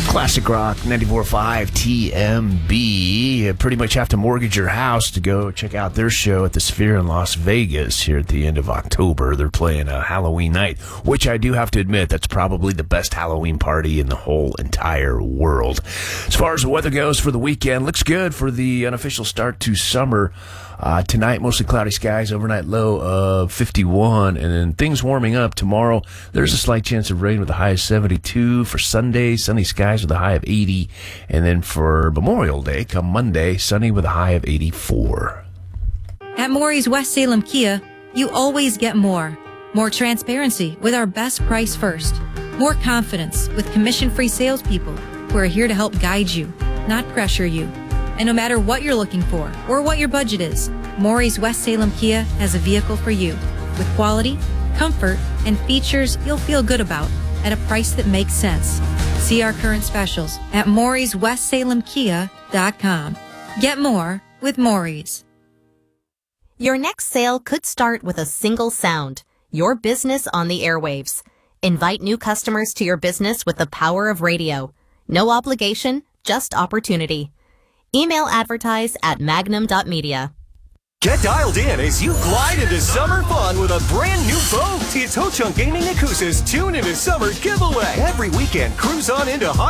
Classic Rock 94.5 TMB. You pretty much have to mortgage your house to go check out their show at the Sphere in Las Vegas here at the end of October. They're playing a Halloween night, which I do have to admit, that's probably the best Halloween party in the whole entire world. As far as the weather goes for the weekend, looks good for the unofficial start to summer. Tonight, mostly cloudy skies, overnight low of 51, and then things warming up tomorrow. There's a slight chance of rain with a high of 72. For Sunday, sunny skies with a high of 80. And then for Memorial Day, come Monday, sunny with a high of 84. At Maury's West Salem Kia, you always get more. More transparency with our best price first. More confidence with commission-free salespeople who are here to help guide you, not pressure you. And no matter what you're looking for or what your budget is, Maury's West Salem Kia has a vehicle for you with quality, comfort, and features you'll feel good about at a price that makes sense. See our current specials at MaurysWestSalemKia.com. Get more with Maury's. Your next sale could start with a single sound, your business on the airwaves. Invite new customers to your business with the power of radio. No obligation, just opportunity. Email advertise at magnum.media. Get dialed in as you glide into summer fun with a brand new boat. It's Ho Chunk Gaming Yakuza's Tune Into Summer giveaway. Every weekend, cruise on into